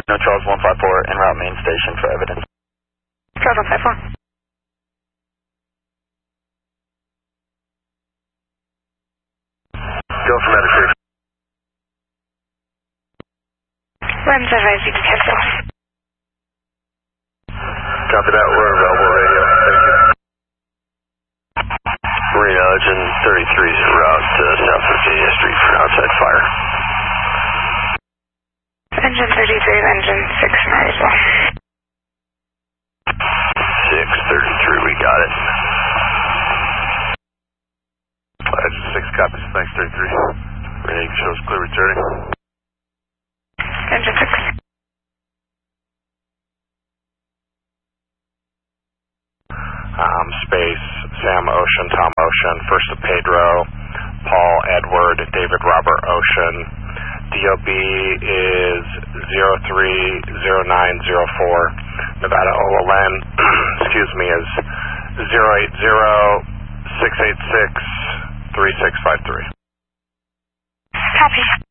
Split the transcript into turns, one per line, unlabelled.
No, Charles 154, en route main station for evidence.
Charles 154.
Go for medic.
Rams advise you to cancel.
Copy that, we're available radio. Thank you. Marine Legend 33 is en route to South Virginia Street for an outside fire.
Engine 33, engine 6 now as well.
633, we got it. 6 copies, thanks 33. Ready, shows clear returning.
Engine 6.
Space, Sam Ocean, Tom Ocean, first to Pedro, Paul Edward, David Robert Ocean. DOB is 030904. Nevada OLN, excuse me, is 080-686-3653.
Copy.